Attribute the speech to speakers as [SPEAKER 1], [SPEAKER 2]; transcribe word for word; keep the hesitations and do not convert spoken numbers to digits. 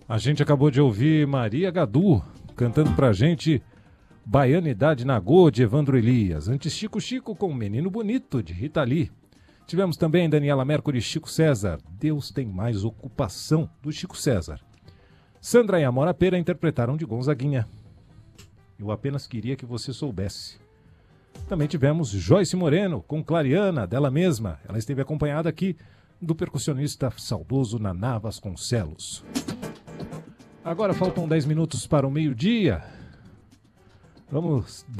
[SPEAKER 1] A gente acabou de ouvir Maria Gadu cantando pra gente Baianidade Nagô, de Evandro Elias. Antes, Chico Chico com Menino Bonito, de Rita Lee. Tivemos também Daniela Mercury e Chico César, Deus Tem Mais Ocupação, do Chico César. Sandra e Amora Pera interpretaram de Gonzaguinha. Eu apenas queria que você soubesse. Também tivemos Joyce Moreno com Clariana, dela mesma. Ela esteve acompanhada aqui do percussionista saudoso Naná Vasconcelos. Agora faltam dez minutos para o meio-dia. Vamos